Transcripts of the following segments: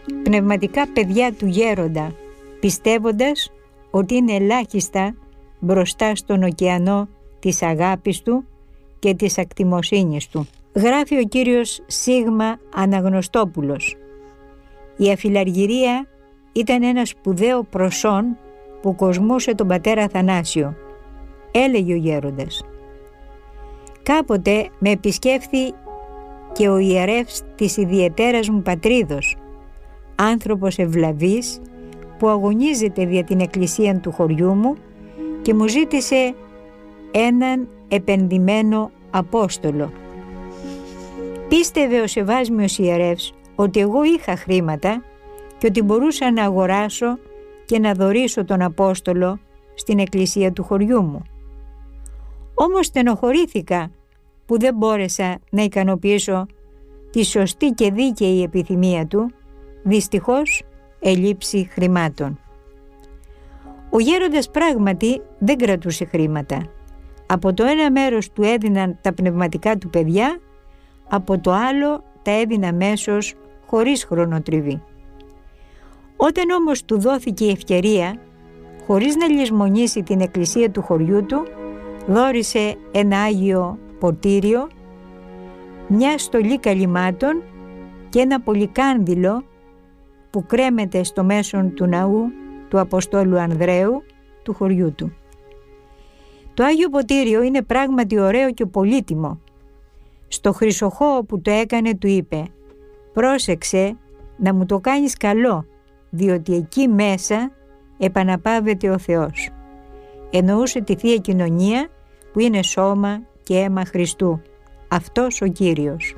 πνευματικά παιδιά του γέροντα, πιστεύοντας ότι είναι ελάχιστα μπροστά στον ωκεανό της αγάπης του και της ακτιμοσύνης του. Γράφει ο κύριος Σίγμα Αναγνωστόπουλος. Η αφιλαργυρία ήταν ένα σπουδαίο προσόν που κοσμούσε τον πατέρα Αθανάσιο. Έλεγε ο γέροντας: κάποτε με επισκέφθη και ο ιερεύς της ιδιαιτέρας μου πατρίδος, άνθρωπος ευλαβής που αγωνίζεται δια την εκκλησία του χωριού μου, και μου ζήτησε έναν επενδυμένο Απόστολο. Πίστευε ο σεβάσμιος ιερεύς ότι εγώ είχα χρήματα και ότι μπορούσα να αγοράσω και να δωρήσω τον Απόστολο στην εκκλησία του χωριού μου. Όμως στενοχωρήθηκα που δεν μπόρεσα να ικανοποιήσω τη σωστή και δίκαιη επιθυμία του, δυστυχώς ελήψη χρημάτων. Ο γέροντας πράγματι δεν κρατούσε χρήματα. Από το ένα μέρος του έδιναν τα πνευματικά του παιδιά, από το άλλο τα έδινα αμέσως χωρίς χρονοτριβή. Όταν όμως του δόθηκε η ευκαιρία, χωρίς να λησμονήσει την εκκλησία του χωριού του, δώρισε ένα Άγιο Ποτήριο, μια στολή καλυμάτων και ένα πολυκάνδυλο που κρέμεται στο μέσον του ναού του Αποστόλου Ανδρέου του χωριού του. Το Άγιο Ποτήριο είναι πράγματι ωραίο και πολύτιμο. Στο χρυσοχώο που το έκανε του είπε: πρόσεξε να μου το κάνεις καλό, διότι εκεί μέσα επαναπάβεται ο Θεός. Εννοούσε τη Θεία Κοινωνία που είναι σώμα και αίμα Χριστού, αυτός ο Κύριος.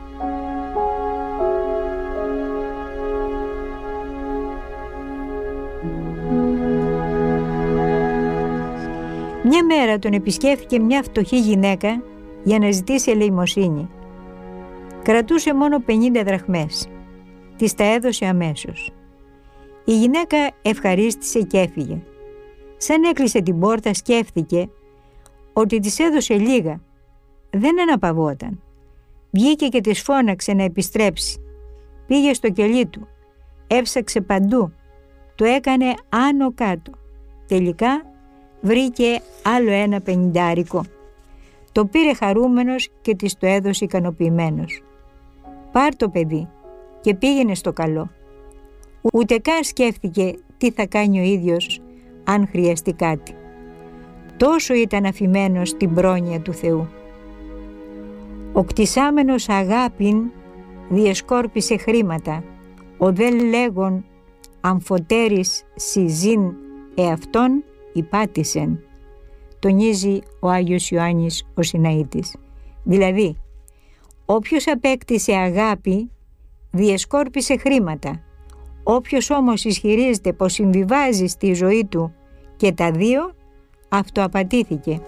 Μια μέρα τον επισκέφθηκε μια φτωχή γυναίκα για να ζητήσει ελεημοσύνη. Κρατούσε μόνο 50 δραχμές. Της τα έδωσε αμέσως. Η γυναίκα ευχαρίστησε και έφυγε. Σαν έκλεισε την πόρτα, σκέφτηκε ότι της έδωσε λίγα. Δεν αναπαυόταν. Βγήκε και της φώναξε να επιστρέψει. Πήγε στο κελί του. Έψαξε παντού. Το έκανε άνω κάτω. Τελικά βρήκε άλλο ένα 50. Το πήρε χαρούμενος και της το έδωσε ικανοποιημένος. «Πάρ' το παιδί και πήγαινε στο καλό». Ούτε καν σκέφτηκε τι θα κάνει ο ίδιος αν χρειαστεί κάτι. Τόσο ήταν αφημένος στην πρόνοια του Θεού. Ο κτισάμενος αγάπην διεσκόρπισε χρήματα, ο δε λέγον αμφωτέρης συζήν εαυτόν υπάτησεν, τονίζει ο Άγιος Ιωάννης ο Συναήτης. Δηλαδή, όποιος απέκτησε αγάπη διεσκόρπισε χρήματα. Όποιος όμως ισχυρίζεται πως συμβιβάζει στη ζωή του και τα δύο, αυτοαπατήθηκε.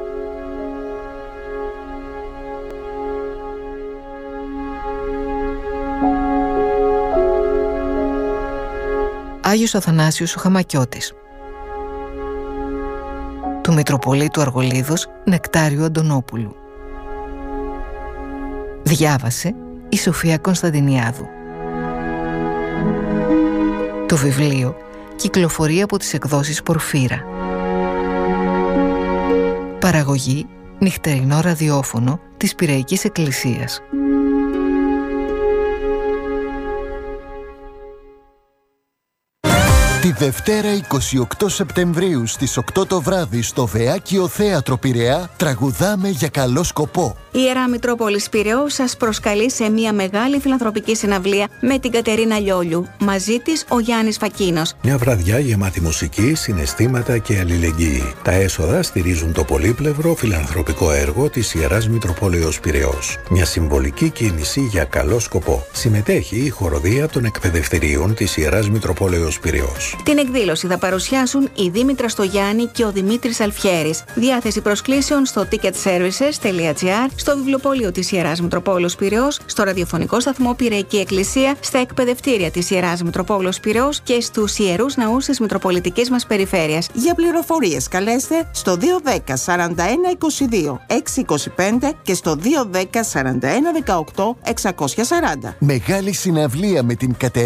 Άγιος Αθανάσιος ο Χαμακιώτης. Του Μητροπολίτου Αργολίδος Νεκτάριου Αντωνόπουλου. Διάβασε η Σοφία Κωνσταντινιάδου. Το βιβλίο κυκλοφορεί από τις εκδόσεις Πορφύρα. Παραγωγή νυχτερινό ραδιόφωνο της Πειραϊκής Εκκλησίας. Τη Δευτέρα 28 Σεπτεμβρίου στις 8 το βράδυ στο Βεάκιο Θέατρο Πειραιά τραγουδάμε για καλό σκοπό. Η Ιερά Μητρόπολης Πειραιώς σας προσκαλεί σε μια μεγάλη φιλανθρωπική συναυλία με την Κατερίνα Λιόλιου. Μαζί της ο Γιάννης Φακίνος. Μια βραδιά γεμάτη μουσική, συναισθήματα και αλληλεγγύη. Τα έσοδα στηρίζουν το πολύπλευρο φιλανθρωπικό έργο της Ιεράς Μητροπόλεως Πειραιώς. Μια συμβολική κίνηση για καλό σκοπό. Συμμετέχει η χοροδία των εκπαιδευτηρίων της Ιεράς Μητροπόλεως Πειραιώς. Την εκδήλωση θα παρουσιάσουν η Δήμητρα Στογιάννη και ο Δημήτρης Αλφιέρης. Διάθεση προσκλήσεων στο ticketservices.gr, στο βιβλιοπωλείο της Ιεράς Μητροπόλεως Πειραιώς, στο ραδιοφωνικό σταθμό Πειραϊκή Εκκλησία, στα εκπαιδευτήρια της Ιεράς Μητροπόλεως Πειραιώς και στους ιερούς ναούς της Μητροπολιτικής μας περιφέρειας. Για πληροφορίες καλέστε στο 210 41 22 625 και στο 210 41 18 640. Μεγάλη συναυλία με την Κατερίνα